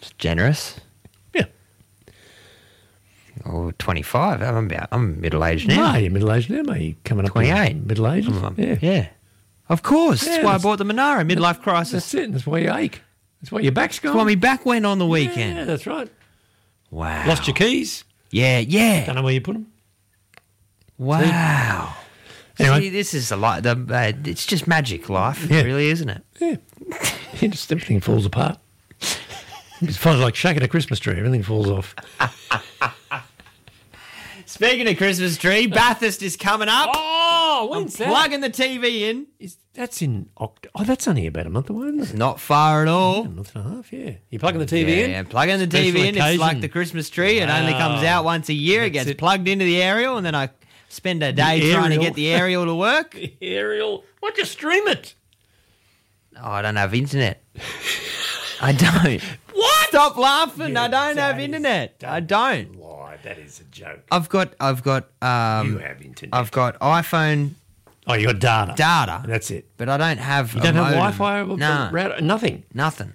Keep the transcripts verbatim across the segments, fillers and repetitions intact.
That's generous. Yeah. Oh, twenty-five. I'm about. I'm middle aged now. No, you're middle aged now, mate. You're coming up. twenty-eight. Middle aged. I'm- Yeah. yeah. Of course. Yeah, that's why I that's- bought the Monaro. Midlife crisis. That's it. That's why you ache. That's why your back's gone. That's why my back went on the weekend. Yeah, that's right. Wow. Lost your keys. Yeah, yeah. Don't know where you put them. Wow. Anyway. See, this is a lot. The, uh, it's just magic life, Yeah. really, isn't it? Yeah. Yeah, just everything falls apart. It's fun, like shaking a Christmas tree. Everything falls off. Speaking of Christmas tree, Bathurst is coming up. Oh, I'm when's that? plugging the T V in. Is, that's in October. Oh, that's only about a month away, isn't it? Not far at all. A month and a half, yeah. You're plugging the T V yeah, in? yeah, plugging the T V Special in. It's like occasion. the Christmas tree. It only comes Wow. out once a year. It That's gets it. plugged into the aerial, and then I spend a day The trying to aerial. get the aerial to work. The aerial. Why'd you stream it? Oh, I don't have internet. I don't. What? Stop laughing. Yeah, I don't that have is- internet. I don't. Lie, that is a joke. I've got. I've got. Um, You have internet. I've got iPhone Oh, you got data. data. That's it. But I don't have. You don't a have modem. Wi-Fi or No, router? Nothing. nothing.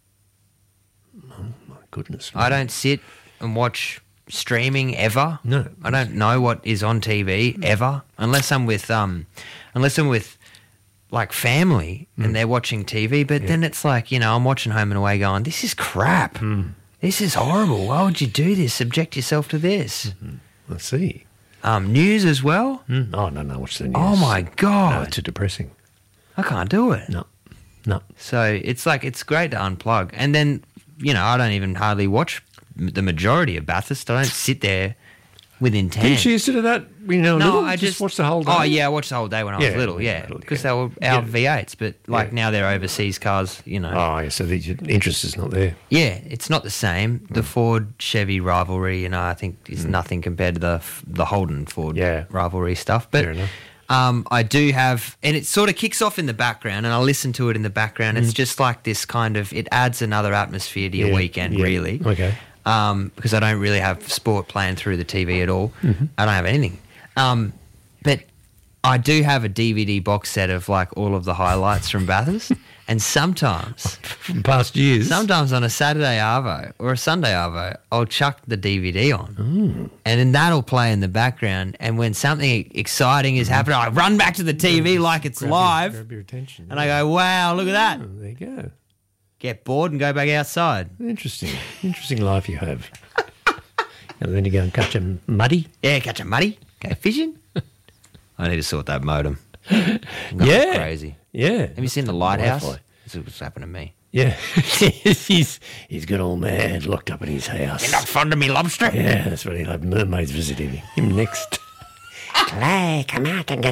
My goodness. I don't sit and watch streaming ever. No. I don't know what is on T V ever, unless I'm with um, unless I'm with like family and they're watching T V. But then it's like, you know, I'm watching Home and Away, going, this is crap. This is horrible. Why would you do this? Subject yourself to this. I see. Um, news as well. Mm. Oh, no, no, watch the news. Oh my No, god, too depressing. I can't do it. No, no. So it's like, it's great to unplug. And then, you know, I don't even hardly watch m- the majority of Bathurst. I don't sit there with intent. Didn't you used to do that, you know, No, little? I just, watch the whole day? Oh yeah, I watched the whole day when I was Yeah, little. when you were Yeah, little, because yeah. they were Yeah. our V eights, but like Yeah. now they're overseas cars. You know. Oh, yeah, so the your interest is not there. Yeah, it's not the same. Mm. The Ford Chevy rivalry, you know, I think is nothing compared to the f- the Holden Ford Yeah. rivalry stuff. But Fair enough. um, I do have, and it sort of kicks off in the background, and I listen to it in the background. It's just like this kind of, it adds another atmosphere to your Mm. Yeah, weekend, yeah. really. Okay. Um, because I don't really have sport playing through the T V at all. Mm-hmm. I don't have anything. Um, but I do have a D V D box set of like all of the highlights from Bathurst, and sometimes, From past years. sometimes on a Saturday arvo or a Sunday arvo, I'll chuck the D V D on, and then that'll play in the background. And when something exciting is happening, I run back to the T V like it's Grab your- live, grab your attention. and I go, "Wow, look at that!" Oh, there you go. Get bored and go back outside. Interesting. Interesting life you have. And then you go and catch a muddy. Yeah, catch a muddy, go fishing. I need to sort that modem. I'm going Yeah. crazy. Yeah. Have you seen The Lighthouse? Wi-Fi. This is what's happened to me. Yeah. he's he's got all mad, locked up in his house. You're not fond of me, lobster? Yeah, that's what he'll have mermaids visiting him next. Clay, come out and get